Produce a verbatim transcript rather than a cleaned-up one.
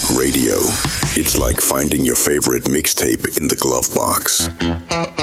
Radio. It's like finding your favorite mixtape in the glove box.